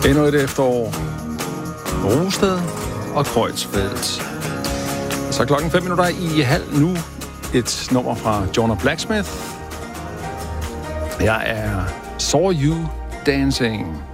Endnu et efterår. Rosted og Kreuzfeldt. Så klokken 5:05 nu. Et nummer fra Jonah Blacksmith. Jeg er Saw You Dancing.